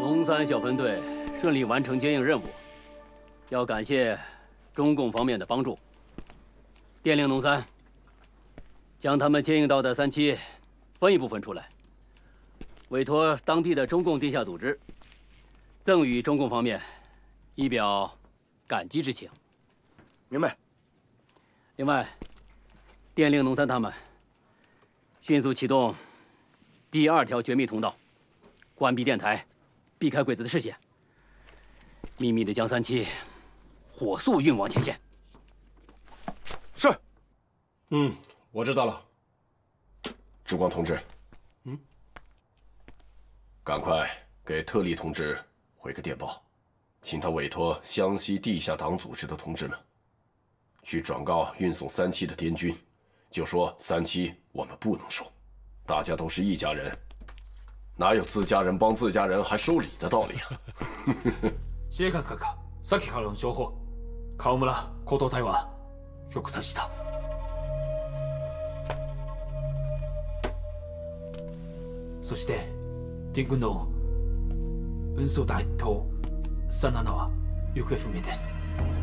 龙三小分队顺利完成接应任务，要感谢中共方面的帮助。电令龙三，将他们接应到的3期分一部分出来，委托当地的中共地下组织，赠予中共方面，以表感激之情。 明白。 另外，电令龙三他们迅速启动第2条绝密通道，关闭电台，避开鬼子的视线，秘密的将3期火速运往前线。 是。 我知道了。 志光同志，赶快给特立同志回个电报，请他委托湘西地下党组织的同志们，去转告运送3期的滇军，就说3期我们不能收，大家都是一家人，哪有自家人帮自家人还收礼的道理啊？ 司令官閣下、さっきからの情報、川村高等隊はよく察した。そして滇軍の運送隊と37は行方不明です。